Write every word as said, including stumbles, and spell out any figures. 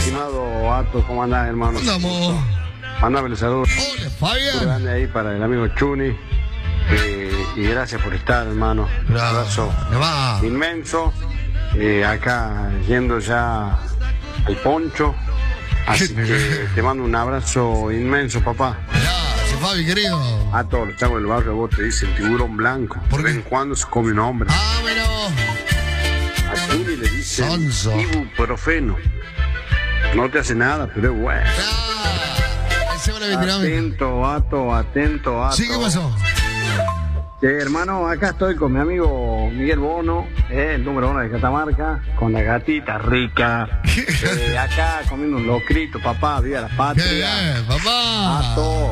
estimado Ato, ¿cómo andás, hermano? Andamos. Mándame el saludo. Hola, Fabián. Un grande ahí para el amigo Chuni. Eh, y gracias por estar, hermano. Un abrazo no, inmenso. Eh, acá yendo ya al poncho. Así que te mando un abrazo inmenso, papá. Gracias, Fabi, querido. A todos los chavos del barrio, vos te dicen tiburón blanco. ¿Por de qué? vez en cuando se come un hombre. Ah, bueno. A Chuni le dicen Sonso. ibuprofeno. No te hace nada, pero es bueno. Ah, ese me lo vi, Atento, Ato, atento, Ato. sí, ¿qué pasó? Eh, hermano, acá estoy con mi amigo Miguel Bono, eh, el número uno de Catamarca, con la gatita rica. Eh, acá comiendo un locrito, papá, viva la Qué patria. bien, papá. Ato.